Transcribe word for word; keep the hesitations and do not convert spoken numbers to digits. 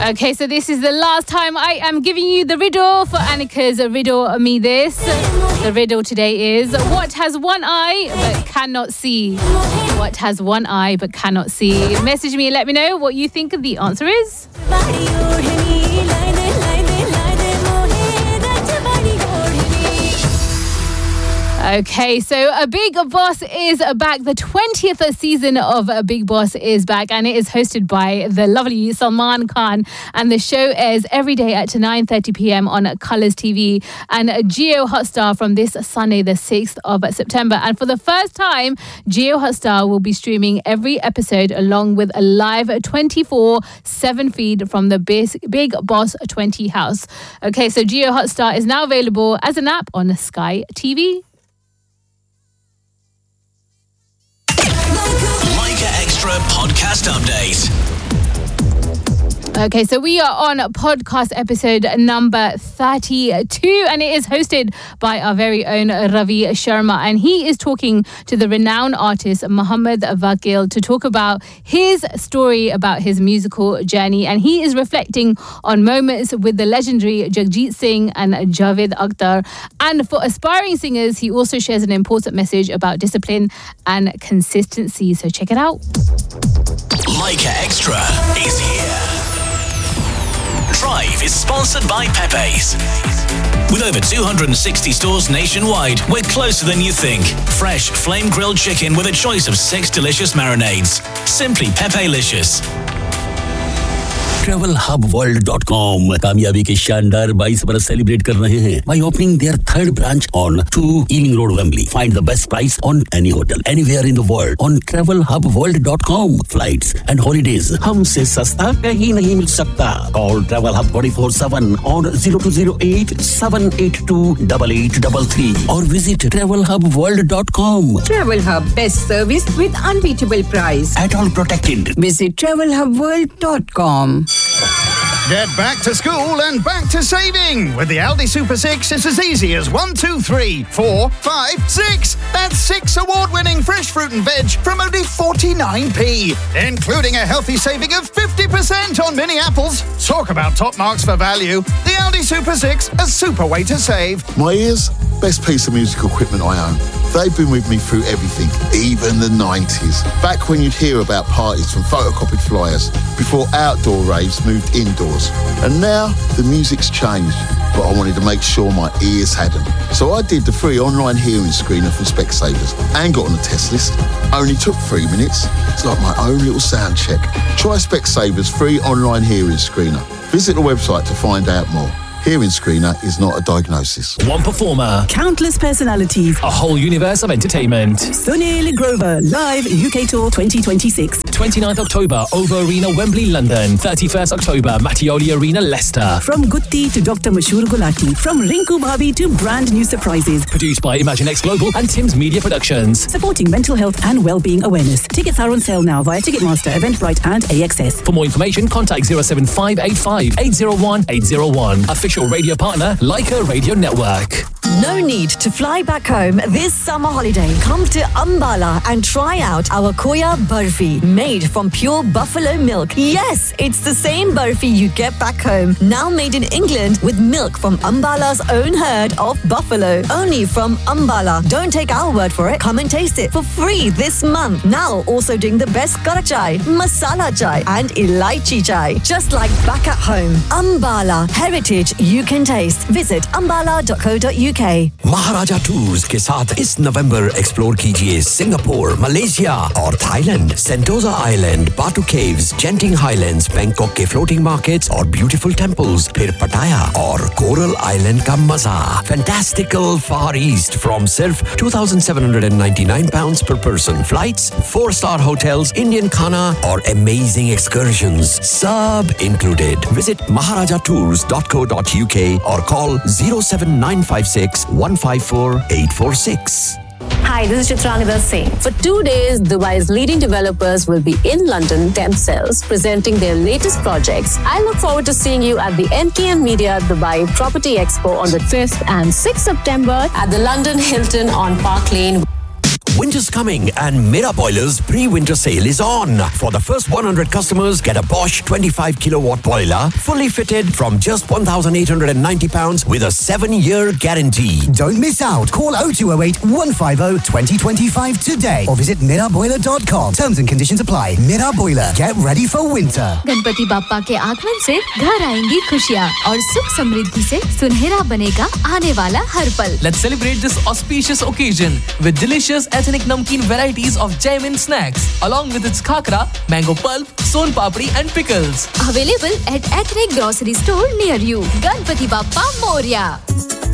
Okay, so this is the last time I am giving you the riddle for Annika's Riddle Me This. The riddle today is, what has one eye but cannot see? What has one eye but cannot see? Message me and let me know what you think the answer is. Okay, so a Big Boss is back. The twentieth season of Big Boss is back, and it is hosted by the lovely Salman Khan. And the show airs every day at nine thirty p.m. on Colours T V and Jio Hotstar from this Sunday, the sixth of September. And for the first time, Jio Hotstar will be streaming every episode along with a live twenty-four seven feed from the Big Boss twenty house. Okay, so Jio Hotstar is now available as an app on Sky T V. Extra podcast update. Okay, so we are on podcast episode number thirty-two, and it is hosted by our very own Ravi Sharma, and he is talking to the renowned artist Muhammad Vakil to talk about his story about his musical journey, and he is reflecting on moments with the legendary Jagjit Singh and Javed Akhtar. And for aspiring singers, he also shares an important message about discipline and consistency. So check it out. Leica Extra is here. Drive is sponsored by Pepe's. With over two hundred sixty stores nationwide, we're closer than you think. Fresh flame-grilled chicken with a choice of six delicious marinades. Simply Pepe-licious. travel hub world dot com कामयाबी के शानदार बाईस बरस celebrate कर रहे हैं by opening their third branch on two Ealing Road, Wembley. Find the best price on any hotel anywhere in the world on travel hub world dot com. Flights and holidays हमसे सस्ता कहीं नहीं मिल सकता. Call Travel Hub twenty-four seven on zero two zero eight seven eight two eight eight three three or visit travel hub world dot com. Travel Hub, best service with unbeatable price. At all protected. Visit travel hub world dot com. Get back to school and back to saving. With the Aldi Super six, it's as easy as one, two, three, four, five, six. That's six award-winning fresh fruit and veg from only forty-nine p, including a healthy saving of fifty percent on mini apples. Talk about top marks for value. The Aldi Super six, a super way to save. My ears, best piece of musical equipment I own. They've been with me through everything, even the nineties. Back when you'd hear about parties from photocopied flyers, before outdoor raves moved indoors. And now, the music's changed, but I wanted to make sure my ears had them. So I did the free online hearing screener from Specsavers and got on the test list. Only took three minutes. It's like my own little sound check. Try Specsavers free online hearing screener. Visit the website to find out more. Hearing screener is not a diagnosis. One performer. Countless personalities. A whole universe of entertainment. Sunil Grover, live U K Tour twenty twenty-six. twenty-ninth October, OVO Arena, Wembley, London. thirty-first October, Mattioli Arena, Leicester. From Gutti to Doctor Mashur Gulati. From Rinku Bhabi to brand new surprises. Produced by ImagineX Global and Tim's Media Productions. Supporting mental health and well-being awareness. Tickets are on sale now via Ticketmaster, Eventbrite and A X S. For more information, contact zero seven five eight five eight zero one eight zero one. Official radio partner, Leica Radio Network. No need to fly back home this summer holiday. Come to Ambala and try out our Koya Barfi, made from pure buffalo milk. Yes, it's the same Barfi you get back home, now made in England with milk from Ambala's own herd of buffalo. Only from Ambala. Don't take our word for it. Come and taste it for free this month. Now also doing the best Karak chai, masala chai and elaichi chai. Just like back at home. Ambala, heritage you can taste. Visit ambala dot co dot uk. Maharaja tours के साथ इस नवंबर explore कीजिए Singapore, Malaysia और Thailand, सेंटोजा island, बाटू caves, जेंटिंग highlands, Bangkok के floating markets और beautiful temples, फिर पटाया और कोरल आइलैंड का मजा. फैंटास्टिकल फार ईस्ट फ्रॉम सिर्फ two thousand seven hundred ninety-nine pounds per person. Flights, four star hotels, Indian खाना और amazing excursions, सब included. Visit maharaja tours dot co dot uk or call zero seven nine five six one five four eight four six. Hi, this is Chitranida Singh. For two days, Dubai's leading developers will be in London themselves, presenting their latest projects. I look forward to seeing you at the M K M Media Dubai Property Expo on the fifth and sixth September at the London Hilton on Park Lane. Winter's coming and Mera Boilers pre-winter sale is on. For the first one hundred customers, get a Bosch twenty-five kilowatt boiler, fully fitted from just one thousand eight hundred ninety pounds with a seven-year guarantee. Don't miss out. Call oh two oh eight, one five oh, two oh two five today or visit mera boiler dot com. Terms and conditions apply. Mera Boiler. Get ready for winter. Ganpati Bappa के आगमन से घर आएंगी खुशियाँ और सुख समृद्धि से सुनहरा बनेगा आने वाला हर पल. Let's celebrate this auspicious occasion with delicious ethnic namkeen varieties of Jaimin snacks, along with its khakra, mango pulp, son papdi and pickles. Available at ethnic grocery store near you. Ganpati Bappa Moria.